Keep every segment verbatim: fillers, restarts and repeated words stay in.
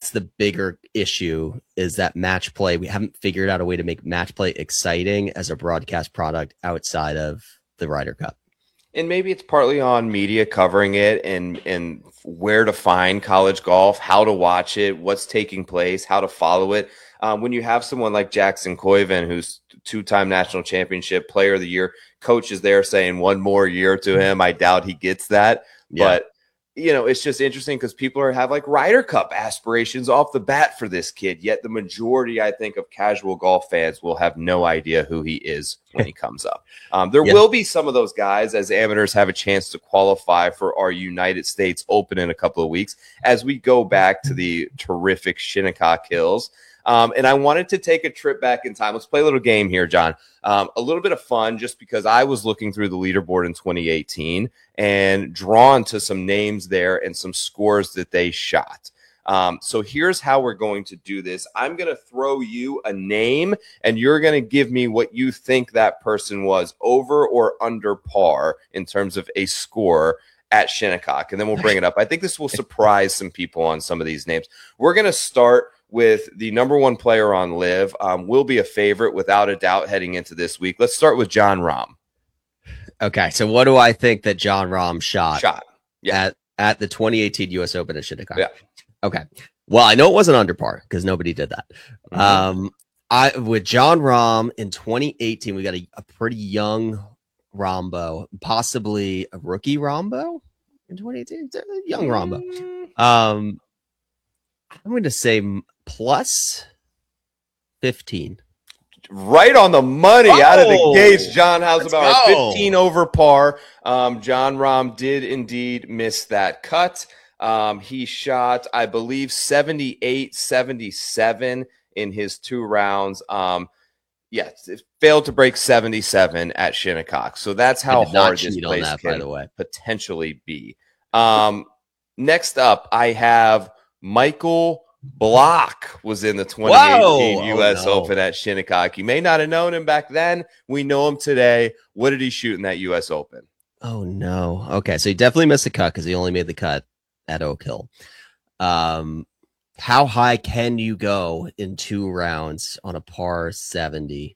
that's the bigger issue, is that match play. We haven't figured out a way to make match play exciting as a broadcast product outside of the Ryder Cup. And maybe it's partly on media covering it and and where to find college golf, how to watch it, what's taking place, how to follow it. Um, when you have someone like Jackson Koiven, who's two-time national championship player of the year, coach is there saying one more year to him. I doubt he gets that. Yeah. But, you know, it's just interesting because people are have like Ryder Cup aspirations off the bat for this kid. Yet the majority, I think, of casual golf fans will have no idea who he is when he comes up. Um, there yeah. will be some of those guys as amateurs have a chance to qualify for our United States Open in a couple of weeks as we go back to the terrific Shinnecock Hills. Um, and I wanted to take a trip back in time. Let's play a little game here, John. Um, a little bit of fun just because I was looking through the leaderboard in twenty eighteen and drawn to some names there and some scores that they shot. Um, so here's how we're going to do this. I'm going to throw you a name, and you're going to give me what you think that person was, over or under par in terms of a score at Shinnecock, and then we'll bring it up. I think this will surprise some people on some of these names. We're going to start with the number one player on Live, um, will be a favorite without a doubt heading into this week. Let's start with Jon Rahm. Okay, so what do I think that Jon Rahm shot? Shot, yeah, at at the twenty eighteen U S Open at Shinnecock? Yeah. Okay. Well, I know it wasn't under par because nobody did that. Mm-hmm. Um, I with Jon Rahm in twenty eighteen, we got a, a pretty young Rahmbo, possibly a rookie Rahmbo in twenty eighteen. Young Rahmbo. Um, I'm going to say plus fifteen. Right on the money oh, out of the gates, John. How's about go. fifteen over par? Um, Jon Rahm did indeed miss that cut. Um, he shot, I believe, seventy-eight seventy-seven in his two rounds. Um, yes, it failed to break seventy-seven at Shinnecock. So that's how hard this place that, can by the way. potentially be. Um, next up, I have Michael Block was in the twenty eighteen Whoa! U S Oh, no. Open at Shinnecock. You may not have known him back then. We know him today. What did he shoot in that U S Open? Oh, no. Okay, so he definitely missed the cut because he only made the cut at Oak Hill. Um, how high can you go in two rounds on a par seventy?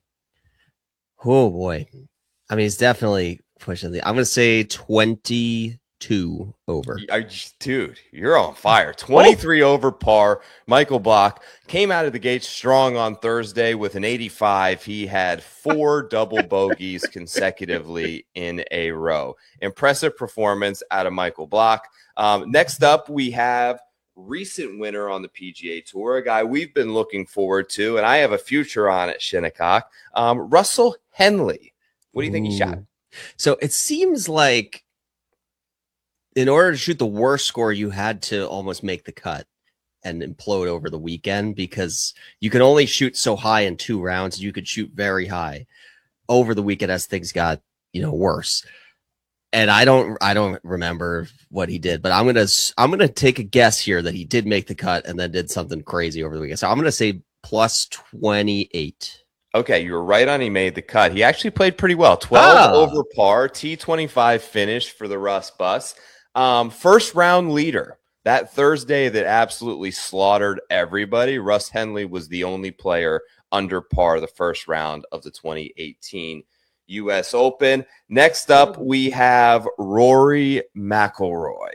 Oh, boy. I mean, he's definitely pushing the – I'm going to say twenty-two over. Dude, you're on fire. twenty-three oh. over par. Michael Block came out of the gate strong on Thursday with an eighty-five. He had four double bogeys consecutively in a row. Impressive performance out of Michael Block. Um, next up, we have recent winner on the P G A Tour, a guy we've been looking forward to, and I have a future on at Shinnecock, um, Russell Henley. What do you think Ooh. he shot? So it seems like in order to shoot the worst score, you had to almost make the cut and implode over the weekend because you can only shoot so high in two rounds. You could shoot very high over the weekend as things got, you know, worse. And I don't, I don't remember what he did, but I'm gonna, I'm gonna take a guess here that he did make the cut and then did something crazy over the weekend. So I'm gonna say plus twenty-eight. Okay, you were right on. He made the cut. He actually played pretty well. twelve oh. over par, T twenty-five finish for the Russ Bus. Um, first round leader that Thursday that absolutely slaughtered everybody. Russ Henley was the only player under par the first round of the twenty eighteen U S Open. Next up, we have Rory McIlroy.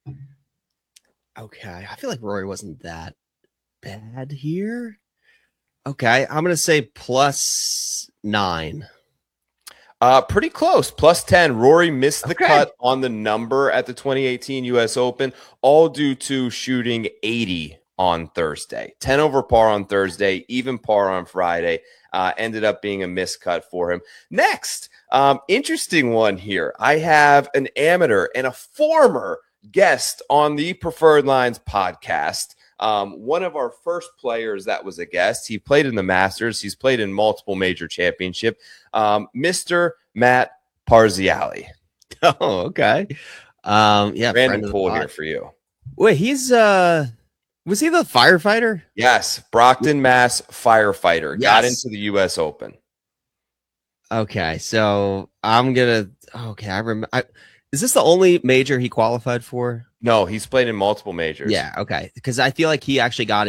Okay, I feel like Rory wasn't that bad here. Okay, I'm going to say plus nine. Uh, pretty close, plus ten. Rory missed the okay. cut on the number at the twenty eighteen U S Open, all due to shooting eighty on Thursday. ten over par on Thursday, even par on Friday. Uh, ended up being a miscut for him. Next, um, interesting one here. I have an amateur and a former guest on the Preferred Lines podcast. Um, one of our first players that was a guest. He played in the Masters. He's played in multiple major championship. Um, Mister Matt Parziale. Oh, okay. Um, yeah, random pool here for you. Wait, he's uh, was he the firefighter? Yes, Brockton, Mass firefighter. Yes. Got into the U S Open. Okay, so I'm gonna. Okay, I remember. Is this the only major he qualified for? No, he's played in multiple majors. Yeah, okay. Because I feel like he actually got